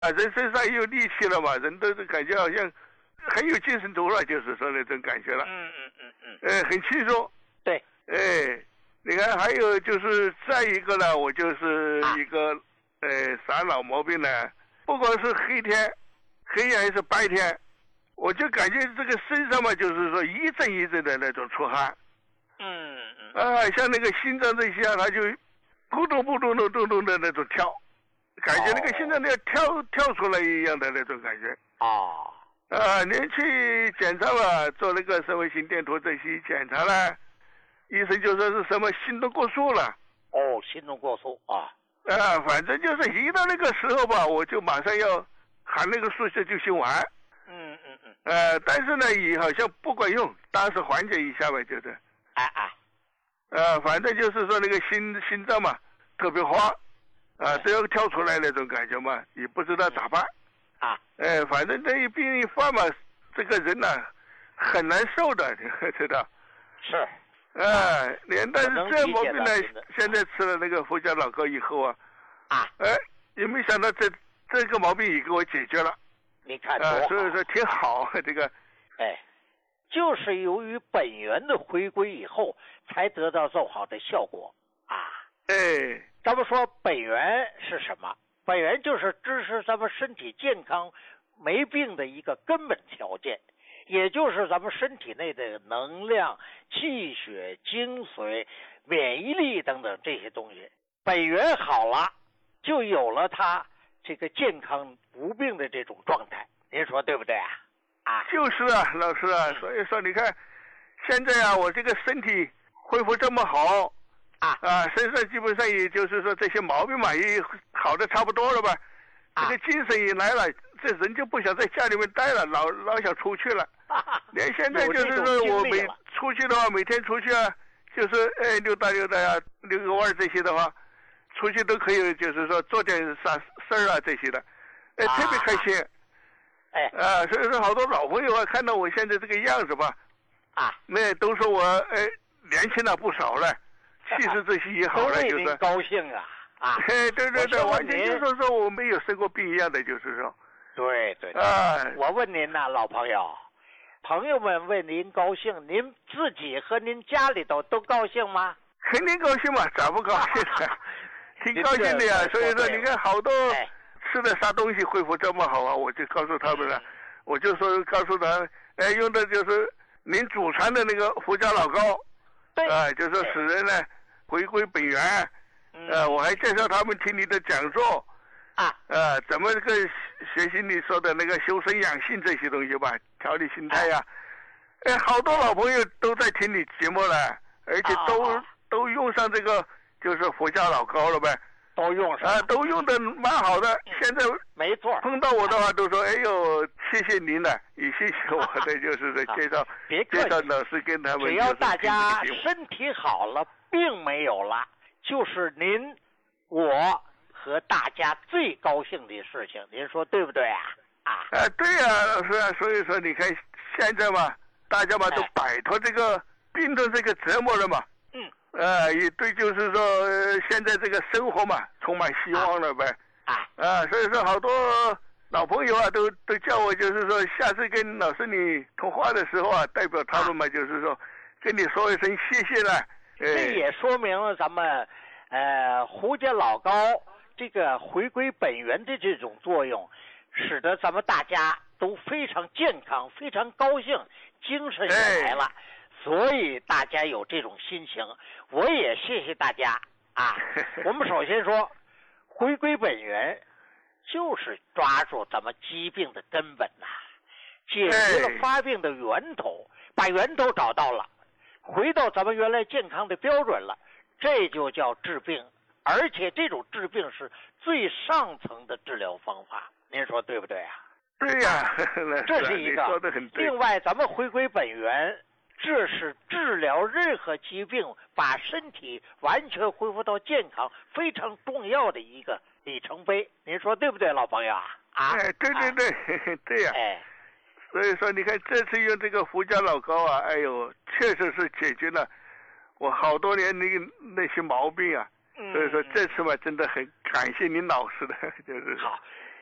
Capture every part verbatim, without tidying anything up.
啊，人身上有力气了嘛，人都是感觉好像很有精神头了，就是说那种感觉了。 嗯嗯嗯嗯。 呃，很轻松。 对。 哎，你看还有就是再一个呢，我就是一个、啊、呃啥老毛病呢，不管是黑天、黑夜还是白天，我就感觉这个身上嘛，就是说一阵一阵的那种出汗。 嗯嗯。 啊，像那个心脏这些啊，它就咕咚咕咚咚咚咚的那种跳。感觉那个心脏要跳跳出来一样的那种感觉。 哦。 啊，您去检查吧，做那个什么心电图这些检查了，医生就说是什么心动过速了。 哦，心动过速啊。 啊，反正就是一到那个时候吧，我就马上要含那个速效救心丸。 嗯嗯嗯。 呃，但是呢，也好像不管用，当时缓解一下吧，就是。 哎哎。 呃，反正就是说那个心心脏嘛，特别慌。啊，都要跳出来那种感觉嘛，也不知道咋办。 啊， 哎，反正这一病一犯嘛，这个人呢、啊、很难受的，你知道。 是。 哎，连、啊、但是这毛病呢，现在吃了那个佛教老膏以后啊， 啊， 哎，也没想到这这个毛病也给我解决了。 你看多好。 啊，所以说挺好这个。 哎，就是由于本源的回归以后，才得到这么好的效果啊。 哎。 咱们说本源是什么？本源就是支持咱们身体健康没病的一个根本条件，也就是咱们身体内的能量、气血、精髓、免疫力等等这些东西。本源好了，就有了它这个健康无病的这种状态。您说对不对啊？啊， 就是啊，老师啊，所以说你看，现在啊，我这个身体恢复这么好。 啊啊，身上基本上也就是说这些毛病嘛，也好的差不多了吧。 啊、 这个精神也来了，这人就不想在家里面待了，老老想出去了。 啊、 连现在就是说我每出去的话，每天出去啊，就是哎溜达溜达呀、啊，遛个弯这些的话，出去都可以，就是说做点啥事儿啊这些的，哎，特别开心。 哎啊，所以说好多老朋友啊，看到我现在这个样子吧， 啊， 那都说我哎年轻了不少了。气质这些也好了，就是。 高兴啊啊！ 哎，对对对，完全就是说我没有生过病一样的，就是说。 对对对。 啊， 我问您呐，老朋友，朋友们为您高兴，您自己和您家里头都高兴吗？ 肯定高兴嘛，咋不高兴呢？挺高兴的呀，所以说你看好多吃的啥东西恢复这么好啊，我就告诉他们了，我就说告诉他，哎，用的就是您祖传的那个佛教老膏， 对， 啊，就是使人呢。回归本源，呃，我还介绍他们听你的讲座， 啊， 呃，怎么这个学习你说的那个修身养性这些东西吧，调理心态呀、啊，哎，好多老朋友都在听你节目了，而且都、啊、都用上这个就是佛教老膏了呗， 都用上啊，都用的蛮好的。 嗯、 现在没错， 碰到我的话都说，哎呦，谢谢您了，也谢谢我的就是说介绍， 别介绍老师跟他们。 只要大家身体好了。并没有了，就是您我和大家最高兴的事情，您说对不对啊？啊， 啊，对呀、啊，老师啊，所以说你看现在嘛，大家嘛都摆脱这个病的这个折磨了嘛， 嗯， 呃，也对，就是说、呃、现在这个生活嘛充满希望了呗， 啊， 啊，所以说好多老朋友啊都都叫我，就是说下次跟老师你通话的时候啊，代表他们嘛，就是说跟你说一声谢谢了。 这也说明了咱们，呃，胡家老膏这个回归本源的这种作用，使得咱们大家都非常健康、非常高兴，精神也来了，所以大家有这种心情。我也谢谢大家啊！我们首先说，回归本源，就是抓住咱们疾病的根本呐、啊，解决了发病的源头，把源头找到了。回到咱们原来健康的标准了，这就叫治病，而且这种治病是最上层的治疗方法，您说对不对啊？ 对呀、 啊，这是一个。 说得很对。 另外，咱们回归本源，这是治疗任何疾病，把身体完全恢复到健康非常重要的一个里程碑，您说对不对，老朋友啊？啊， 哎，对对对，啊、对呀、啊。 哎。 所以说，你看这次用这个胡椒老膏啊，哎呦，确实是解决了我好多年那个那些毛病啊。 嗯、 所以说这次嘛，真的很感谢您老师的，就是。 好，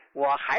我还